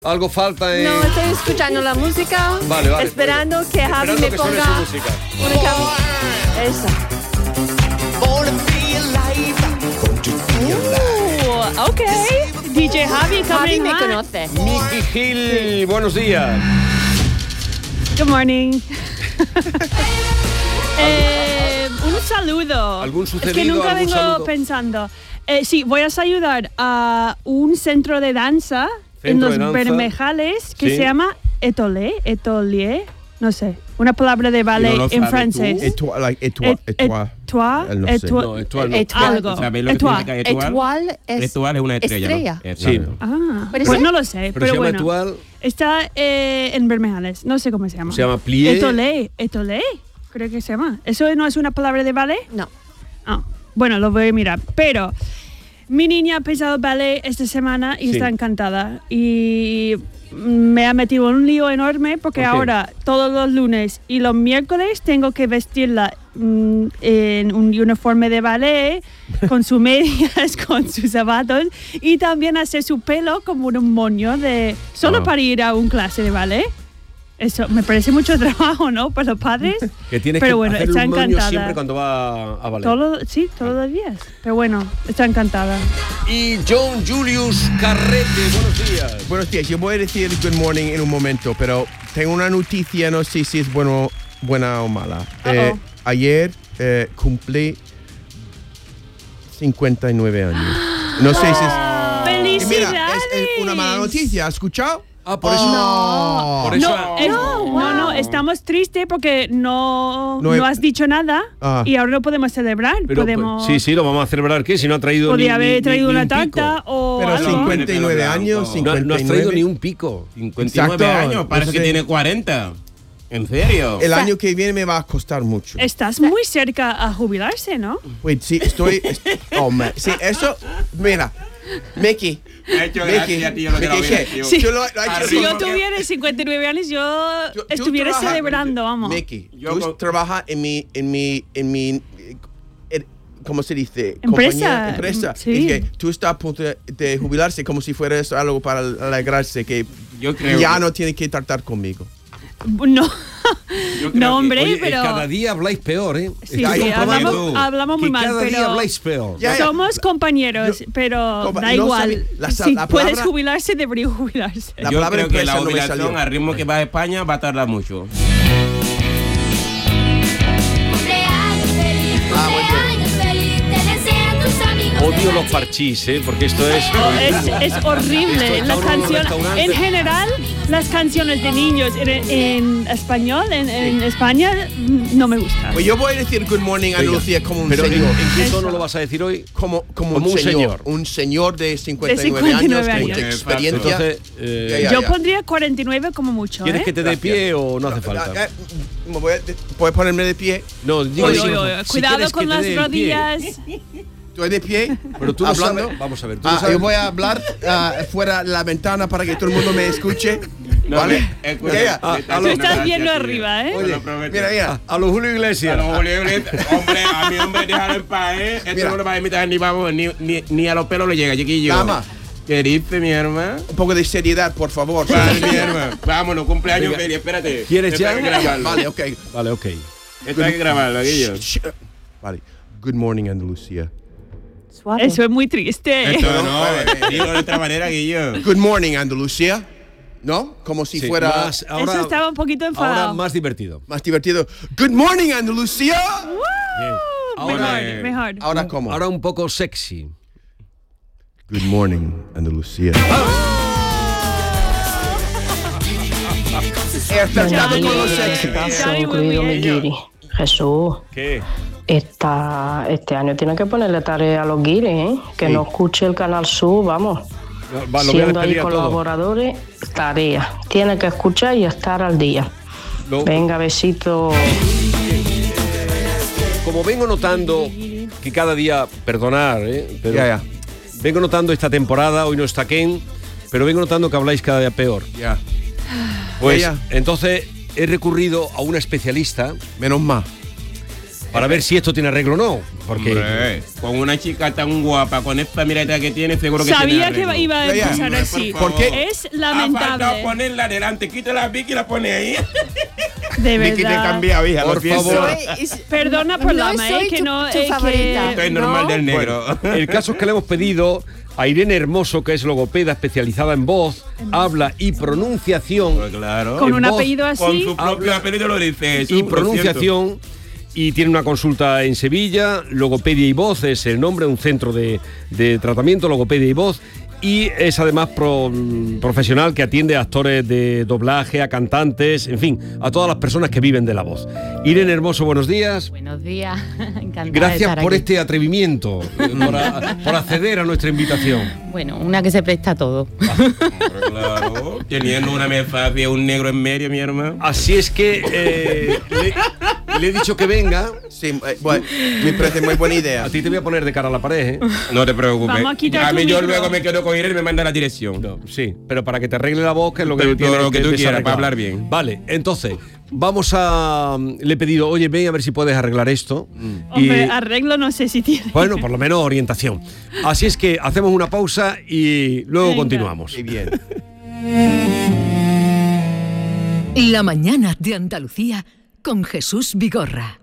Algo falta en... No, estoy escuchando la música. Vale. Esperando que Javi me ponga su música. una canción. Esa. Ok. DJ Javi, Javi me coming conoce. Miki Gil, buenos días. Good morning. Un saludo. ¿Algún Es que sucedido, nunca algún vengo saludo? pensando. Sí, voy a ayudar a un centro de danza en Centro los de danza. Bermejales que Sí. se llama Etolier, no sé, una palabra de ballet ¿No lo en sabes francés. tú? Él no sé. No, Etoile no. Algo. ¿Sabes lo que Étoile. significa étoile? Étoile es Étoile es una estrella, ¿no? Sí. Ah, ¿Puede pues ser? no lo sé, Pero se pero llama bueno. Etoile, Está en Bermejales, no sé cómo se llama. se llama plié. Etolé, creo que se llama. ¿Eso no es una palabra de ballet? No. Ah, bueno, lo voy a mirar. Pero mi niña ha empezado ballet esta semana y Sí. está encantada. Y me ha metido en un lío enorme porque ¿Por qué? ahora todos los lunes y los miércoles tengo que vestirla en un uniforme de ballet, con sus medias, con sus zapatos y también hacer su pelo como un moño de solo Ah. para ir a un clase de ballet. Eso me parece mucho trabajo, ¿no? Para los padres. Que tienes Pero que bueno, hacer está un moño encantada. siempre cuando va a ballet. Todos los días. Pero bueno, está encantada. Y John Julius Carrete, buenos días. Buenos días, yo voy a decir good morning en un momento, pero tengo una noticia, no sé si es buena o mala. Uh-oh. Ayer cumplí 59 años. No sé si es... ¡Felicidades! Mira, es una mala noticia, ¿has escuchado? Ah, por eso. No. Por eso. No, estamos tristes porque no No he- has dicho nada Ah. y ahora no podemos celebrar. Pero, podemos, sí, lo vamos a celebrar. ¿Qué? Si no ha traído podría ni haber traído ni una un pico. tarta o Pero algo. 59 años, No, 59. no has traído ni un pico. 59 59 años, Exacto, parece no que sé. tiene 40. ¿En serio? El año que viene me va a costar mucho. Estás muy cerca a jubilarse, ¿no? Wait, sí, sí, eso, mira, Mickey. Me ha hecho gracia, tío, lo que lo Mickey, hubiera ¿qué? hecho. Sí. Tú lo has hecho Arriba. Si yo porque- tuviera 59 años, yo Tú estuviera trabajas- celebrando, vamos. Mickey, Yo tú con- trabajas en mi ¿cómo se dice? Empresa. Empresa. Sí. Es que tú estás a punto de jubilarse como si fuera eso algo para alegrarse, que Yo creo ya que- no tienes que tratar conmigo. No, Yo creo no que- hombre, Oye, pero... cada día habláis peor, ¿eh? Sí, Estáis sí, comprobando hablamos muy que mal, cada día pero habláis peor. Ya, somos compañeros, Yo- pero da no igual. sabía- Si la puedes palabra- jubilarse, debería jubilarse. La Yo palabra creo que empresa la no me jubilación salió. al ritmo que va a España va a tardar mucho. Odio los parchís, ¿eh? Porque esto es... Es horrible. Esto Las está en un canciones, restaurante. en general, las canciones de niños en español, en España, no me gustan. Pues yo voy a decir good morning a Venga, Lucía como un pero señor. ¿en qué Eso. tono lo vas a decir hoy? Como como un un señor. señor. Un señor de 59, 59 años, años. con experiencia. Entonces, Ya, Yo ya. pondría 49 como mucho, ¿quieres ¿eh? que te dé pie o no hace falta? ¿Puedes ponerme de pie? No, digo, Oye, si- oye, oye, si cuidado quieres con que te las dé el pie. rodillas. ¿Estoy de pie? Pero tú no hablando. sabes- vamos a ver, tú no Yo sabes- voy a hablar fuera de la ventana para que todo el mundo me escuche. No, ¿Vale? escucha, Ya, ya. Tú estás viendo arriba, ¿eh? Te lo prometo. Mira, mira. A los Julio Iglesias. A los Julio Iglesias. Hombre, a mi hombre, déjalo en paz, ¿eh? Esto Mira. no lo va a imitar ni, vamos, ni a los pelos le llega, chiquillo. Dama. ¿Qué dice, mi hermano? Un poco de seriedad, por favor. Vale, mi hermano. Vámonos, cumpleaños Venga. feliz, espérate. ¿Quieres Esto ya? hay que grabarlo. Vale, ok. Vale, ok. Esto hay que grabarlo, Guillo. Vale. Good morning, Andalucía. Suave. Eso es muy triste. Esto no, digo de otra manera, Guillo. Good morning, Andalucía. ¿No? Como si Sí, fuera más- ahora, Eso estaba un poquito enfadado. ahora más divertido. más divertido. Good morning, Andalucía. Bien. Ahora, Mejor. Ahora, ¿cómo? Ahora un poco sexy. Good morning, Andalucía. He acertado con los sexy. Johnny, muy incluido mi bien. guiri. Jesús, ¿Qué? este año tiene que ponerle tarea a los guiris, ¿eh? Que Sí. no escuche el Canal Sur, vamos. Lo voy a Siendo ahí despedir a todos. colaboradores, tarea. Tiene que escuchar y estar al día. Lo- Venga, besito. Como vengo notando que cada día, perdonar, pero Ya. vengo notando esta temporada, hoy no está Ken, pero vengo notando que habláis cada día peor. Ya. Pues Ya. entonces he recurrido a una especialista Menos mal. para ver si esto tiene arreglo o no. Porque Hombre, con una chica tan guapa, con esta mirada que tiene, seguro que tiene Sabía arreglo. que iba a Ya, ya. empezar Hombre, así. por favor. Es Ha faltado lamentable. ponerla adelante, quita la Vicky y la pone ahí. De Vicky te he verdad. cambiado, hija, Por lo siento. favor. Perdona por la No ma, soy que tu- no. tu favorita. Esto es normal del negro. Bueno, el caso es que le hemos pedido a Irene Hermoso, que es logopeda especializada en voz, habla y pronunciación. Pues claro. Con en un voz, apellido Con así. su propio apellido lo dice. y pronunciación. Y tiene una consulta en Sevilla, Logopedia y Voz es el nombre, un centro de tratamiento, Logopedia y Voz. Y es además profesional que atiende a actores de doblaje, a cantantes, en fin, a todas las personas que viven de la voz. Irene Hermoso, buenos días. Buenos días, encantada de Gracias estar por aquí. este atrevimiento, por acceder a nuestra invitación. Bueno, una que se presta a todo. Claro. Teniendo una mesa de un negro en medio, mi hermano. Así es que le he dicho que venga. Sí, bueno, me parece muy buena idea. A ti te voy a poner de cara a la pared, ¿eh? No te preocupes. Vamos a quitar a mí tu yo micro. luego me quedo con Irene y me manda la dirección. No, sí, pero para que te arregle la voz, que es lo que Pero tiene todo lo que tú quieras, desarreglar. para hablar bien. Vale, entonces, vamos a... Le he pedido, oye, ven a ver si puedes arreglar esto. Hombre, arreglo no sé si tiene. Bueno, por lo menos orientación. Así es que hacemos una pausa y luego Venga. continuamos. Muy bien. La mañana de Andalucía con Jesús Vigorra.